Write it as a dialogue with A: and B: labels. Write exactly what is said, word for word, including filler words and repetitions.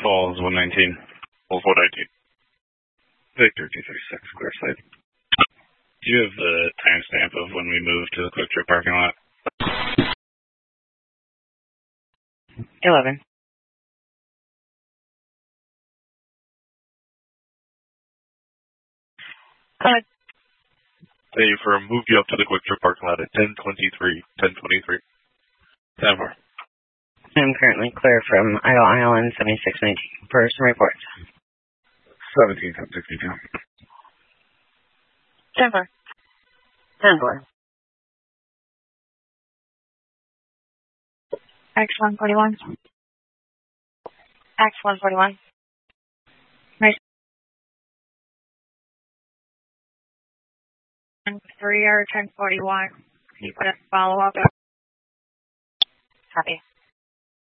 A: Falls, one nineteen.
B: Falls, one nineteen.
A: Victor, two thirty-six, clear site. Do you have the timestamp of when we moved to the Quick Trip parking lot?
C: eleven.
B: Hi. Hey, for moved you up to the Quick Trip parking lot at ten twenty-three. ten twenty-three.
A: ten four.
C: I'm currently clear from Idle Island, seventy-six nineteen. For some reports.
A: seventeen, ten sixty-two.
C: ten four. ten four.
D: X one forty-one. X one forty-one. Nice. Three or ten forty-one. Can you put a follow up? Copy.